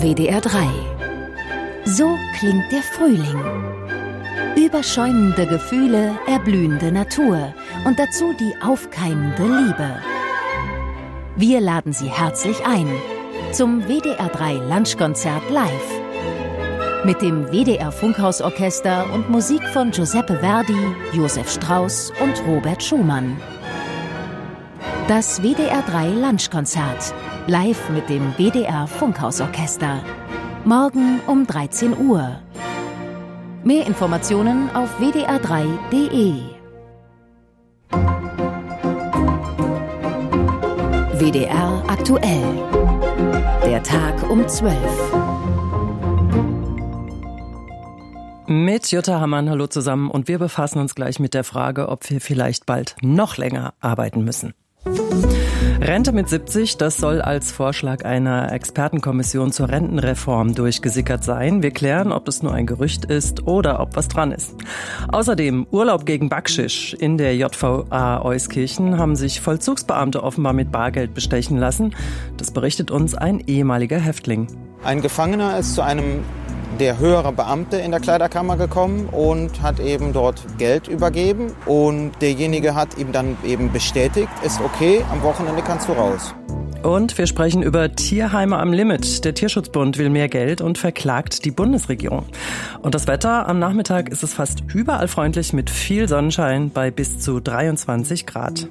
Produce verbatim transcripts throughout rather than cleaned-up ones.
W D R drei. So klingt der Frühling. Überschäumende Gefühle, erblühende Natur und dazu die aufkeimende Liebe. Wir laden Sie herzlich ein zum W D R drei Lunchkonzert live. Mit dem W D R Funkhausorchester und Musik von Giuseppe Verdi, Josef Strauss und Robert Schumann. Das W D R drei Lunchkonzert, live mit dem W D R Funkhausorchester. Morgen um dreizehn Uhr. Mehr Informationen auf w d r drei punkt d e. W D R aktuell. Der Tag um zwölf. Mit Jutta Hammann, hallo zusammen, und wir befassen uns gleich mit der Frage, ob wir vielleicht bald noch länger arbeiten müssen. Rente mit siebzig, das soll als Vorschlag einer Expertenkommission zur Rentenreform durchgesickert sein. Wir klären, ob das nur ein Gerücht ist oder ob was dran ist. Außerdem Urlaub gegen Backschisch. In der J V A Euskirchen haben sich Vollzugsbeamte offenbar mit Bargeld bestechen lassen. Das berichtet uns ein ehemaliger Häftling. Ein Gefangener ist zu einem der höhere Beamte in der Kleiderkammer gekommen und hat eben dort Geld übergeben. Und derjenige hat ihm dann eben bestätigt, ist okay, am Wochenende kannst du raus. Und wir sprechen über Tierheime am Limit. Der Tierschutzbund will mehr Geld und verklagt die Bundesregierung. Und das Wetter, am Nachmittag ist es fast überall freundlich mit viel Sonnenschein bei bis zu dreiundzwanzig Grad.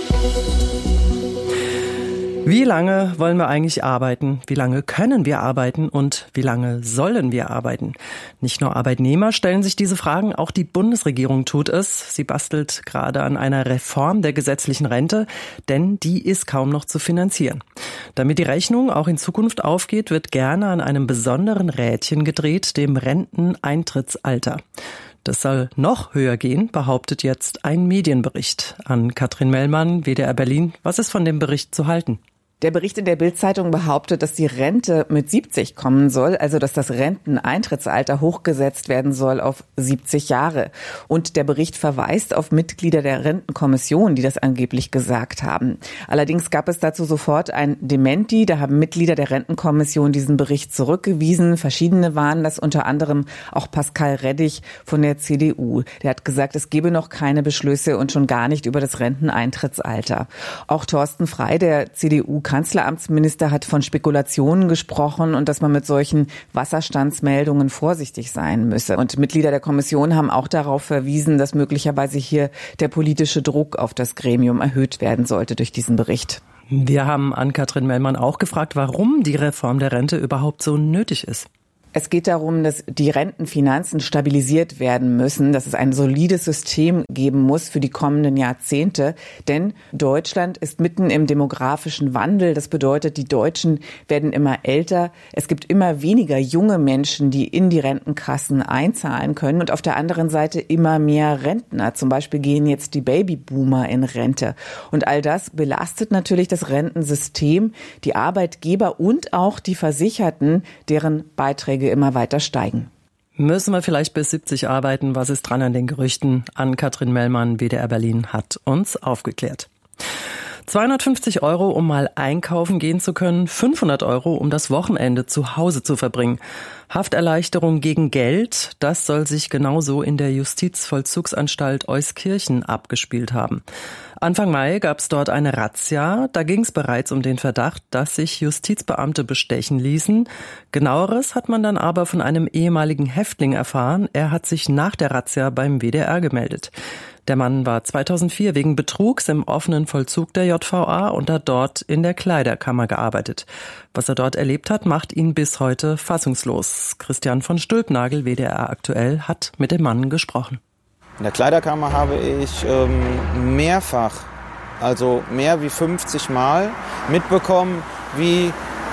Wie lange wollen wir eigentlich arbeiten? Wie lange können wir arbeiten? Und wie lange sollen wir arbeiten? Nicht nur Arbeitnehmer stellen sich diese Fragen, auch die Bundesregierung tut es. Sie bastelt gerade an einer Reform der gesetzlichen Rente, denn die ist kaum noch zu finanzieren. Damit die Rechnung auch in Zukunft aufgeht, wird gerne an einem besonderen Rädchen gedreht, dem Renteneintrittsalter. Das soll noch höher gehen, behauptet jetzt ein Medienbericht. An Katrin Mellmann, W D R Berlin. Was ist von dem Bericht zu halten? Der Bericht in der Bild-Zeitung behauptet, dass die Rente mit siebzig kommen soll, also dass das Renteneintrittsalter hochgesetzt werden soll auf siebzig Jahre. Und der Bericht verweist auf Mitglieder der Rentenkommission, die das angeblich gesagt haben. Allerdings gab es dazu sofort ein Dementi. Da haben Mitglieder der Rentenkommission diesen Bericht zurückgewiesen. Verschiedene waren das, unter anderem auch Pascal Reddig von der C D U. Der hat gesagt, es gebe noch keine Beschlüsse und schon gar nicht über das Renteneintrittsalter. Auch Thorsten Frey, der C D U Kanzleramtsminister, hat von Spekulationen gesprochen und dass man mit solchen Wasserstandsmeldungen vorsichtig sein müsse. Und Mitglieder der Kommission haben auch darauf verwiesen, dass möglicherweise hier der politische Druck auf das Gremium erhöht werden sollte durch diesen Bericht. Wir haben an Katrin Mellmann auch gefragt, warum die Reform der Rente überhaupt so nötig ist. Es geht darum, dass die Rentenfinanzen stabilisiert werden müssen, dass es ein solides System geben muss für die kommenden Jahrzehnte. Denn Deutschland ist mitten im demografischen Wandel. Das bedeutet, die Deutschen werden immer älter. Es gibt immer weniger junge Menschen, die in die Rentenkassen einzahlen können. Und auf der anderen Seite immer mehr Rentner. Zum Beispiel gehen jetzt die Babyboomer in Rente. Und all das belastet natürlich das Rentensystem, die Arbeitgeber und auch die Versicherten, deren Beiträge immer weiter steigen. Müssen wir vielleicht bis siebzig arbeiten? Was ist dran an den Gerüchten? An Katrin Mellmann, W D R Berlin, hat uns aufgeklärt. zweihundertfünfzig Euro, um mal einkaufen gehen zu können, fünfhundert Euro, um das Wochenende zu Hause zu verbringen. Hafterleichterung gegen Geld, das soll sich genauso in der Justizvollzugsanstalt Euskirchen abgespielt haben. Anfang Mai gab es dort eine Razzia. Da ging es bereits um den Verdacht, dass sich Justizbeamte bestechen ließen. Genaueres hat man dann aber von einem ehemaligen Häftling erfahren. Er hat sich nach der Razzia beim W D R gemeldet. Der Mann war zweitausendvier wegen Betrugs im offenen Vollzug der J V A und hat dort in der Kleiderkammer gearbeitet. Was er dort erlebt hat, macht ihn bis heute fassungslos. Christian von Stülpnagel, W D R aktuell, hat mit dem Mann gesprochen. In der Kleiderkammer habe ich ähm, mehrfach, also mehr wie fünfzig Mal mitbekommen, wie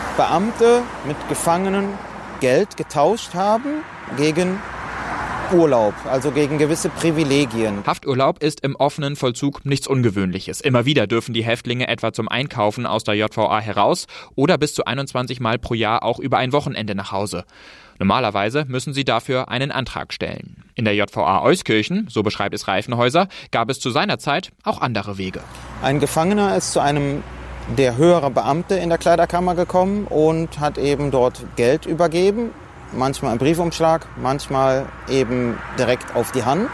Beamte mit Gefangenen Geld getauscht haben gegen Urlaub, also gegen gewisse Privilegien. Hafturlaub ist im offenen Vollzug nichts Ungewöhnliches. Immer wieder dürfen die Häftlinge etwa zum Einkaufen aus der J V A heraus oder bis zu einundzwanzig Mal pro Jahr auch über ein Wochenende nach Hause. Normalerweise müssen sie dafür einen Antrag stellen. In der J V A Euskirchen, so beschreibt es Reifenhäuser, gab es zu seiner Zeit auch andere Wege. Ein Gefangener ist zu einem der höhere Beamte in der Kleiderkammer gekommen und hat eben dort Geld übergeben. Manchmal im Briefumschlag, manchmal eben direkt auf die Hand.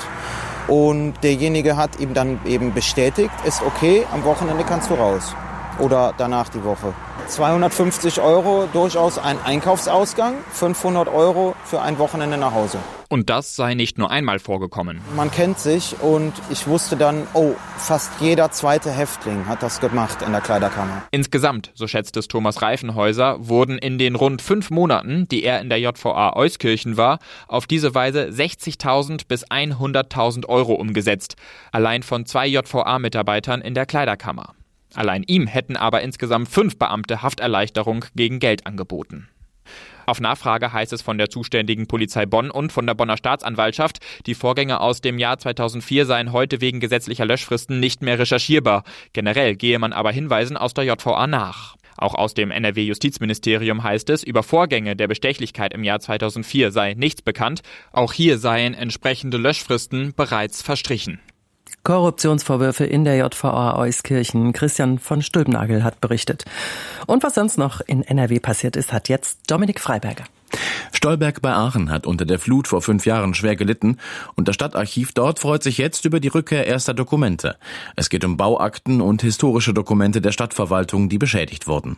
Und derjenige hat ihm dann eben bestätigt, ist okay, am Wochenende kannst du raus. Oder danach die Woche. zweihundertfünfzig Euro, durchaus ein Einkaufsausgang, fünfhundert Euro für ein Wochenende nach Hause. Und das sei nicht nur einmal vorgekommen. Man kennt sich und ich wusste dann, oh, fast jeder zweite Häftling hat das gemacht in der Kleiderkammer. Insgesamt, so schätzt es Thomas Reifenhäuser, wurden in den rund fünf Monaten, die er in der J V A Euskirchen war, auf diese Weise sechzigtausend bis hunderttausend Euro umgesetzt. Allein von zwei J V A-Mitarbeitern in der Kleiderkammer. Allein ihm hätten aber insgesamt fünf Beamte Hafterleichterung gegen Geld angeboten. Auf Nachfrage heißt es von der zuständigen Polizei Bonn und von der Bonner Staatsanwaltschaft, die Vorgänge aus dem Jahr zweitausendvier seien heute wegen gesetzlicher Löschfristen nicht mehr recherchierbar. Generell gehe man aber Hinweisen aus der J V A nach. Auch aus dem N R W-Justizministerium heißt es, über Vorgänge der Bestechlichkeit im Jahr zweitausendvier sei nichts bekannt. Auch hier seien entsprechende Löschfristen bereits verstrichen. Korruptionsvorwürfe in der J V A Euskirchen. Christian von Stülpnagel hat berichtet. Und was sonst noch in N R W passiert ist, hat jetzt Dominik Freiberger. Stolberg bei Aachen hat unter der Flut vor fünf Jahren schwer gelitten und das Stadtarchiv dort freut sich jetzt über die Rückkehr erster Dokumente. Es geht um Bauakten und historische Dokumente der Stadtverwaltung, die beschädigt wurden.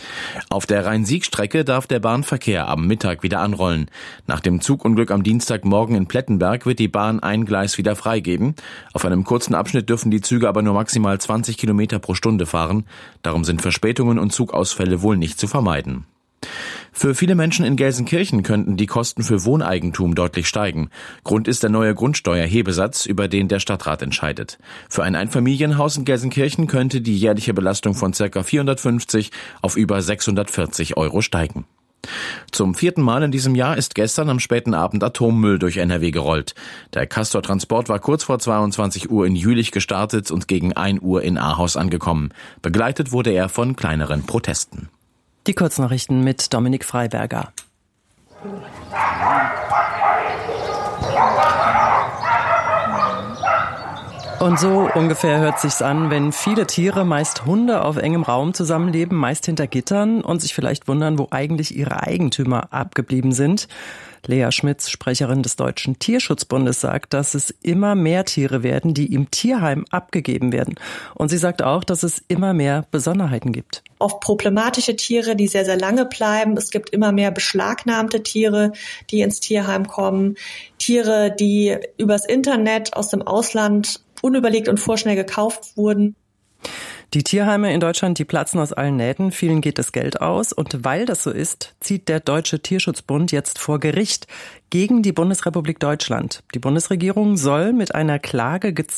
Auf der Rhein-Sieg-Strecke darf der Bahnverkehr am Mittag wieder anrollen. Nach dem Zugunglück am Dienstagmorgen in Plettenberg wird die Bahn ein Gleis wieder freigeben. Auf einem kurzen Abschnitt dürfen die Züge aber nur maximal zwanzig Kilometer pro Stunde fahren. Darum sind Verspätungen und Zugausfälle wohl nicht zu vermeiden. Für viele Menschen in Gelsenkirchen könnten die Kosten für Wohneigentum deutlich steigen. Grund ist der neue Grundsteuerhebesatz, über den der Stadtrat entscheidet. Für ein Einfamilienhaus in Gelsenkirchen könnte die jährliche Belastung von ca. vierhundertfünfzig auf über sechshundertvierzig Euro steigen. Zum vierten Mal in diesem Jahr ist gestern am späten Abend Atommüll durch N R W gerollt. Der Castor-Transport war kurz vor zweiundzwanzig Uhr in Jülich gestartet und gegen ein Uhr in Ahaus angekommen. Begleitet wurde er von kleineren Protesten. Die Kurznachrichten mit Dominik Freiberger. Und so ungefähr hört sich's an, wenn viele Tiere, meist Hunde, auf engem Raum zusammenleben, meist hinter Gittern und sich vielleicht wundern, wo eigentlich ihre Eigentümer abgeblieben sind. Lea Schmitz, Sprecherin des Deutschen Tierschutzbundes, sagt, dass es immer mehr Tiere werden, die im Tierheim abgegeben werden. Und sie sagt auch, dass es immer mehr Besonderheiten gibt. Oft problematische Tiere, die sehr, sehr lange bleiben. Es gibt immer mehr beschlagnahmte Tiere, die ins Tierheim kommen. Tiere, die übers Internet aus dem Ausland unüberlegt und vorschnell gekauft wurden. Die Tierheime in Deutschland, die platzen aus allen Nähten. Vielen geht das Geld aus. Und weil das so ist, zieht der Deutsche Tierschutzbund jetzt vor Gericht gegen die Bundesrepublik Deutschland. Die Bundesregierung soll mit einer Klage gezwungen